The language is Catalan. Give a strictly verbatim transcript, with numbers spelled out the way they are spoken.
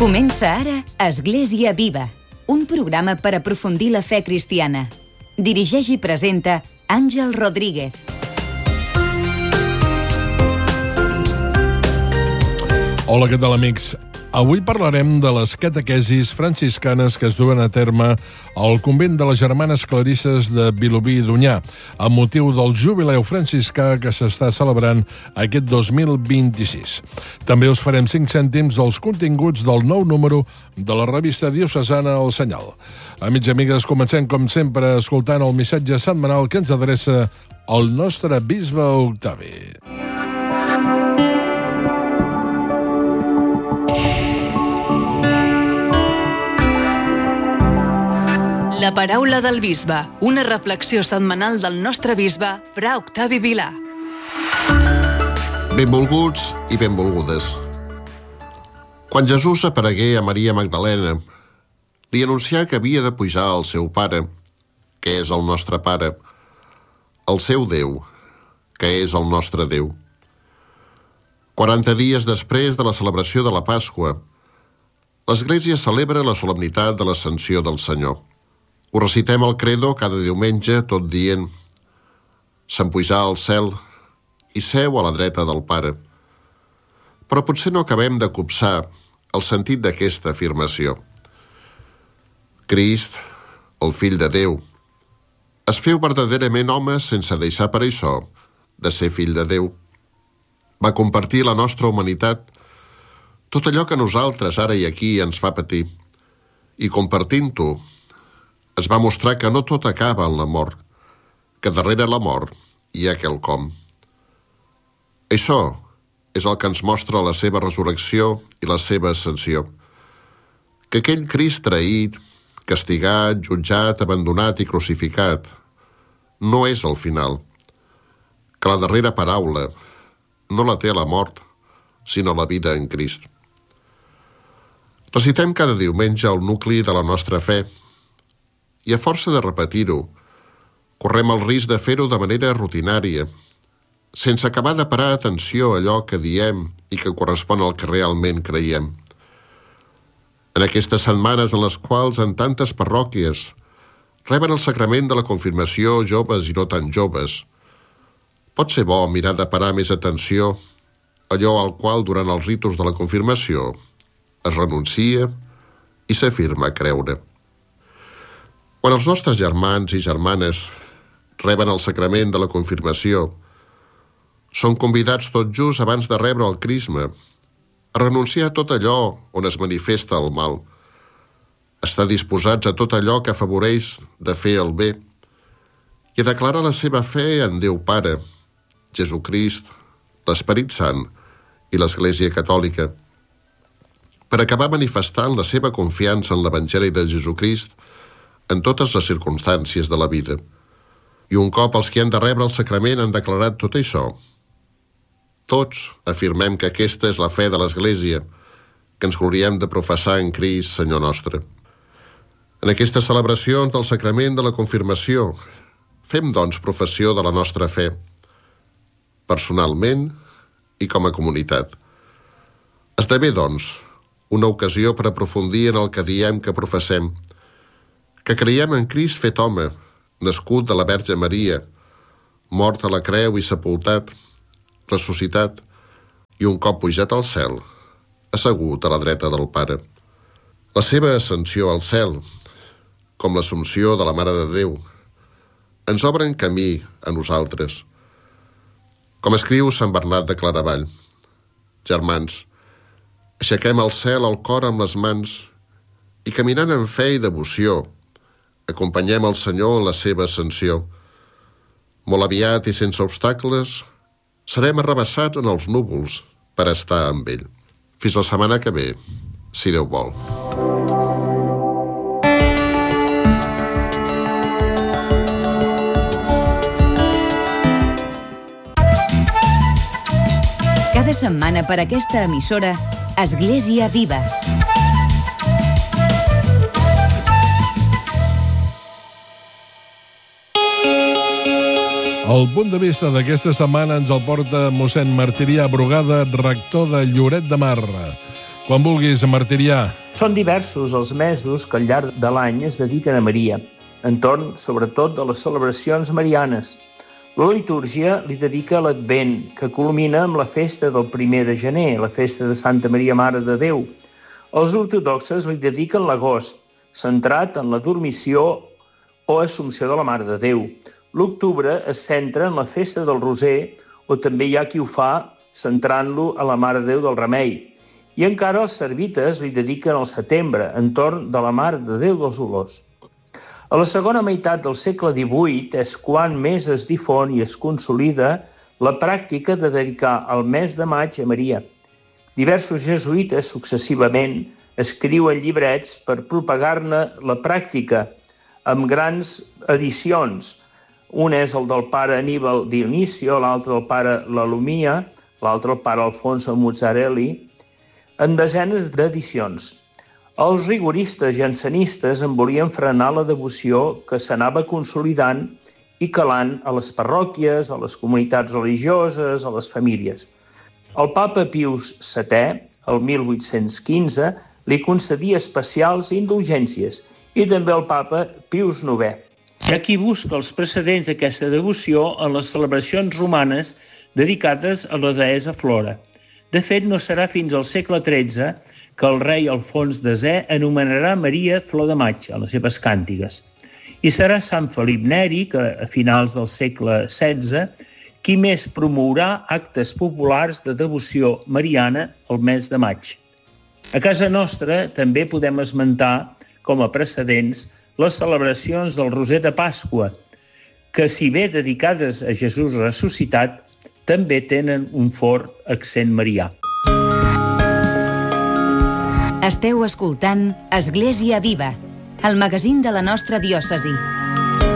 Comença ara Església Viva, un programa per aprofundir la fe cristiana. Dirigeix i presenta Àngel Rodríguez. Hola, què tal, amics? Avui parlarem de les catequesis franciscanes que es duen a terme al convent de les Germanes Clarisses de Vilobí i D'Onyar, amb motiu del jubileu franciscà que s'està celebrant aquest dos mil vint-i-sis. També us farem cinc cèntims dels continguts del nou número de la revista diocesana El Senyal. Amics i amigues, comencem com sempre escoltant el missatge setmanal que ens adreça el nostre bisbe Octavi. La paraula del bisbe, una reflexió setmanal del nostre bisbe, fra Octavi Vilà. Benvolguts i benvolgudes. Quan Jesús aparegué a Maria Magdalena, li anuncià que havia de pujar al seu pare, que és el nostre pare, al seu Déu, que és el nostre Déu. Quaranta dies després de la celebració de la Pasqua, l'Església celebra la solemnitat de l'Ascensió del Senyor. Ho recitem al credo cada diumenge, tot dient: se'n pujà al cel i seu a la dreta del Pare. Però potser no acabem de copsar el sentit d'aquesta afirmació. Crist, el Fill de Déu, es feu verdaderament home sense deixar per això de ser fill de Déu. Va compartir la nostra humanitat, tot allò que nosaltres ara i aquí ens fa patir, i compartint-ho, es va mostrar que no tot acaba en la mort, que darrere la mort hi ha quelcom. Això és el que ens mostra la seva resurrecció i la seva ascensió. Que aquell Crist traït, castigat, jutjat, abandonat i crucificat no és el final. Que la darrera paraula no la té la mort, sinó la vida en Crist. Recitem cada diumenge el nucli de la nostra fe, i a força de repetir-ho, correm el risc de fer-ho de manera rutinària, sense acabar de parar atenció a allò que diem i que correspon al que realment creiem. En aquestes setmanes en les quals en tantes parròquies reben el sacrament de la confirmació joves i no tan joves, pot ser bo mirar de parar més atenció a allò al qual durant els ritus de la confirmació es renuncia i s'afirma creure. Quan els nostres germans i germanes reben el sacrament de la confirmació, són convidats tot just abans de rebre el crisma a renunciar a tot allò on es manifesta el mal, a estar disposats a tot allò que afavoreix de fer el bé i a declarar la seva fe en Déu Pare, Jesucrist, l'Esperit Sant i l'Església Catòlica, per acabar manifestant la seva confiança en l'Evangeli de Jesucrist en totes les circumstàncies de la vida. I un cop els que han de rebre el sacrament han declarat tot això, tots afirmem que aquesta és la fe de l'Església, que ens gloriem de professar en Crist, Senyor nostre. En aquestes celebracions del sacrament de la confirmació, fem, doncs, professió de la nostra fe, personalment i com a comunitat. Esdevé, doncs, una ocasió per aprofundir en el que diem que professem, que creiem en Crist fet home, nascut de la Verge Maria, mort a la creu i sepultat, ressuscitat, i un cop pujat al cel, assegut a la dreta del Pare. La seva ascensió al cel, com l'assumpció de la Mare de Déu, ens obren camí a nosaltres. Com escriu Sant Bernat de Claravall: germans, aixequem al cel el cor amb les mans i caminant en fe i devoció, acompanyem el Senyor en la seva ascensió. Molt aviat i sense obstacles, serem arrabassats en els núvols per estar amb ell. Fins la setmana que ve, si Déu vol. Cada setmana per aquesta emissora, Església Viva. El punt de vista d'aquesta setmana ens el porta mossèn Martirià Brugada, rector de Lloret de Mar. Quan vulguis, Martirià. Són diversos els mesos que al llarg de l'any es dediquen a Maria, entorn, sobretot, de les celebracions marianes. La litúrgia li dedica l'Advent, que culmina amb la festa del primer de gener, la festa de Santa Maria Mare de Déu. Els ortodoxes li dediquen l'agost, centrat en la dormició o assumpció de la Mare de Déu. L'octubre es centra en la festa del Roser, o també hi ha qui ho fa centrant-lo a la Mare de Déu del Remei. I encara els servites li dediquen el setembre, entorn de la Mare de Déu dels Olors. A la segona meitat del segle divuit és quan més es difon i es consolida la pràctica de dedicar el mes de maig a Maria. Diversos jesuïtes successivament escriuen llibrets per propagar-ne la pràctica amb grans edicions. Un és el del pare Aníbal Dionisio, l'altre el pare Lalumia, l'altre el pare Alfonso Muzzarelli, en desenes d'edicions. Els rigoristes jansenistes en volien frenar la devoció que s'anava consolidant i calant a les parròquies, a les comunitats religioses, a les famílies. El papa Pius setè, el mil vuit-cents quinze, li concedia especials indulgències i també el papa Pius novè. Hi ha qui busca els precedents d'aquesta devoció en les celebracions romanes dedicades a la deessa Flora. De fet, no serà fins al segle tretze que el rei Alfons desè anomenarà Maria Flor de Maig a les seves càntigues. I serà Sant Felip Neri, que a finals del segle setze, qui més promourà actes populars de devoció mariana el mes de maig. A casa nostra també podem esmentar, com a precedents, les celebracions del Roser de Pasqua, que si bé dedicades a Jesús ressuscitat, també tenen un fort accent marià. Esteu escoltant Església Viva, el magazín de la nostra diòcesi.